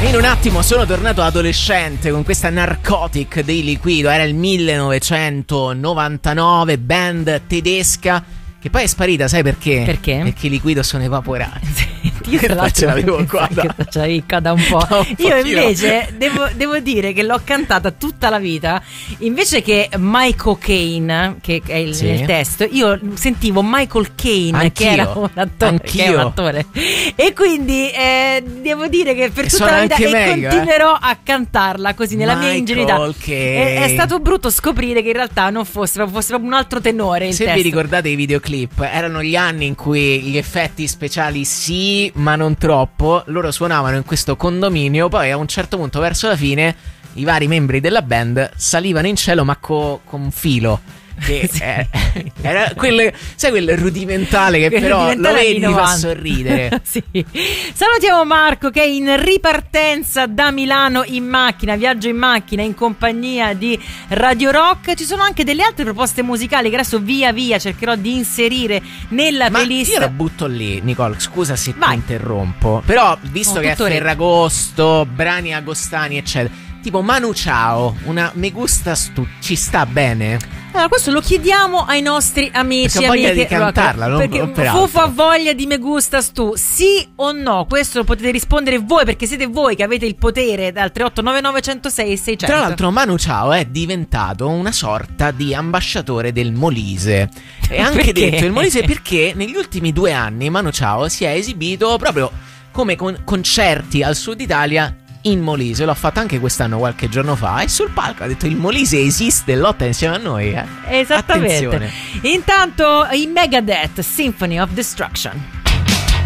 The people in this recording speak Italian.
In un attimo sono tornato adolescente con questa Narcotic dei Liquido. Era il 1999, band tedesca che poi è sparita, sai perché? Perché? Perché i Liquido sono evaporati. Io tra l'altro ce l'avevo qua da un po'. Io invece devo dire che l'ho cantata tutta la vita. Invece che Michael Caine, che è il testo, io sentivo Michael Caine, che era un attore. E quindi devo dire che per tutta la vita continuerò a cantarla così nella mia ingenuità. È stato brutto scoprire che in realtà non fosse proprio un altro tenore il testo. Se vi ricordate i videoclip, erano gli anni in cui gli effetti speciali ma non troppo, loro suonavano in questo condominio, poi a un certo punto verso la fine i vari membri della band salivano in cielo ma con filo. Che era quel rudimentale che però lo vedi ti fa sorridere. Sì. Salutiamo Marco che è in ripartenza da Milano in macchina, viaggio in macchina in compagnia di Radio Rock. Ci sono anche delle altre proposte musicali che adesso via via cercherò di inserire nella playlist. Io la butto lì, Nicole, scusa se ti interrompo, però visto che è Ferragosto, brani agostani eccetera, tipo Manu Chao, una Me Gustas Tu, ci sta bene? Allora, questo lo chiediamo ai nostri amici e amiche di cantarla, perché Fufo ha voglia di Me Gustas Tu, sì o no? Questo lo potete rispondere voi, perché siete voi che avete il potere, dal 3899 106 e 600. Tra l'altro Manu Chao è diventato una sorta di ambasciatore del Molise. E anche detto il Molise perché negli ultimi 2 anni Manu Chao si è esibito proprio come concerti al sud Italia in Molise. L'ho fatto anche quest'anno, qualche giorno fa, e sul palco ha detto il Molise esiste e lotta insieme a noi. Esattamente. Attenzione. Intanto i Megadeth, Symphony of Destruction.